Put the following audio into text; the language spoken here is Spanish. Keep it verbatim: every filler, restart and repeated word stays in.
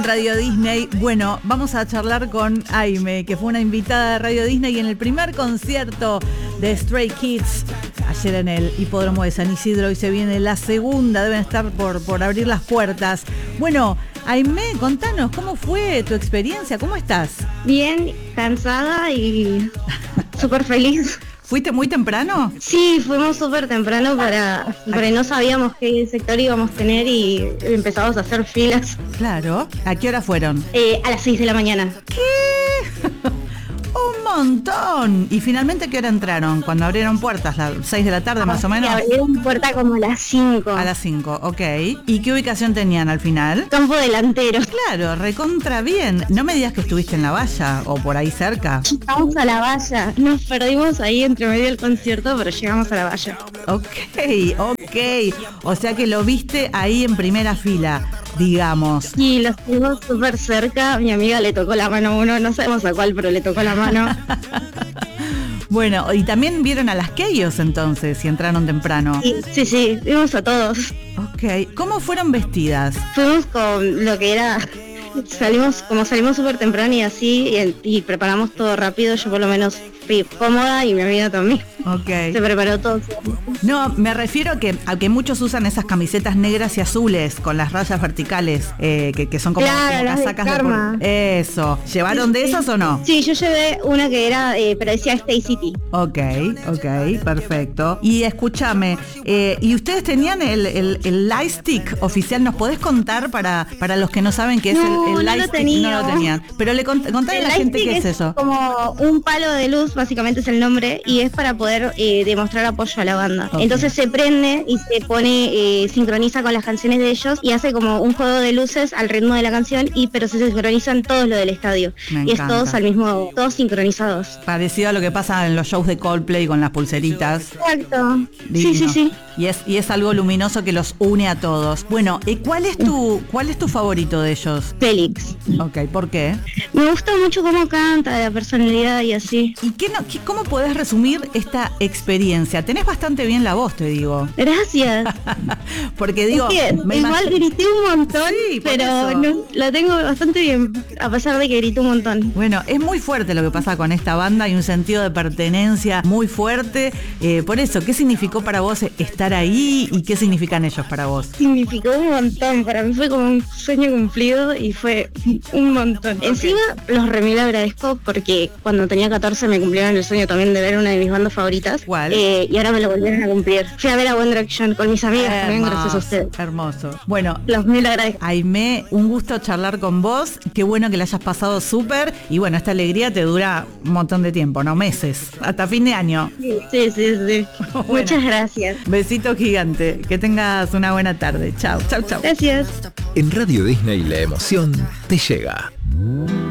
Radio Disney. Bueno, vamos a charlar con Aimee, que fue una invitada de Radio Disney en el primer concierto de Stray Kids ayer en el Hipódromo de San Isidro, y se viene la segunda, deben estar por, por abrir las puertas. Bueno, Aimee, contanos, ¿cómo fue tu experiencia? ¿Cómo estás? Bien, cansada y súper feliz. ¿Fuiste muy temprano? Sí, fuimos súper temprano para, porque no sabíamos qué sector íbamos a tener y empezamos a hacer filas. Claro. ¿A qué hora fueron? Eh, a las seis de la mañana. ¿Qué? Un montón. ¿Y finalmente qué hora entraron? Cuando abrieron puertas, las seis de la tarde más o menos. Y abrieron puerta como a las cinco. A las cinco, ok. ¿Y qué ubicación tenían al final? Campo delantero. Claro, recontra bien. No me digas que estuviste en la valla o por ahí cerca. Llegamos a la valla. Nos perdimos ahí entre medio del concierto, pero llegamos a la valla. Ok, ok. O sea que lo viste ahí en primera fila, digamos. Y los tuvimos súper cerca. Mi amiga le tocó la mano a uno, no sabemos a cuál, pero le tocó la mano. Bueno, y también vieron a las Keyos entonces, y entraron temprano. Sí, sí, sí, vimos a todos. Ok, ¿cómo fueron vestidas? Fuimos con lo que era, salimos, como salimos súper temprano y así, y, y preparamos todo rápido, yo por lo menos fui cómoda y mi amiga también. Ok. Se preparó todo. No, me refiero a que, a que muchos usan esas camisetas negras y azules con las rayas verticales, eh, que, que son como, claro, como las de casacas de Karma. por... Eso. ¿Llevaron de esas o no? Sí, yo llevé una que era, eh, pero decía Stay City. Ok, ok, perfecto. Y escúchame, eh, ¿y ustedes tenían el, el, el light stick oficial? ¿Nos podés contar para, para los que no saben qué es No, el, el no light lo stick? tenía. No lo tenían. Pero le cont contale a la gente qué es eso. Como un palo de luz, básicamente es el nombre, y es para poder eh, demostrar apoyo a la banda. Okay. Entonces se prende y se pone, eh, sincroniza con las canciones de ellos y hace como un juego de luces al ritmo de la canción, y pero se sincronizan todos lo del estadio. Me y encanta. es todos al mismo, todos sincronizados. Parecido a lo que pasa en los shows de Coldplay con las pulseritas. Exacto. Divino. Sí, sí, sí. Y es, y es algo luminoso que los une a todos. Bueno, ¿y cuál es tu, cuál es tu favorito de ellos? Félix. Ok, ¿por qué? Me gusta mucho cómo canta, la personalidad y así. ¿Y qué no, qué, cómo podés resumir esta experiencia? Tenés bastante bien la voz, te digo. Gracias. Porque digo, es que, me igual imag... grité un montón, sí, por pero eso. no, la tengo bastante bien, a pesar de que grité un montón. Bueno, es muy fuerte lo que pasa con esta banda, hay un sentido de pertenencia muy fuerte. Eh, por eso, ¿qué significó para vos estar ahí y qué significan ellos para vos? Significó un montón, para mí fue como un sueño cumplido y fue un montón. Okay. Encima los remil agradezco porque cuando tenía catorce me cumplieron el sueño también de ver una de mis bandas favoritas. ¿Cuál? Eh, y ahora me lo volvieron a cumplir. Fui a ver a One Direction con mis amigas hermoso, también, gracias a ustedes. Hermoso. Bueno, los mil agradezco. Aimee, un gusto charlar con vos. Qué bueno que la hayas pasado súper. Y bueno, esta alegría te dura un montón de tiempo, ¿no? Meses. Hasta fin de año. Sí, sí, sí. sí. Bueno, muchas gracias. Besito gigante. Que tengas una buena tarde. Chao, chao, chao. Gracias. En Radio Disney la emoción te llega.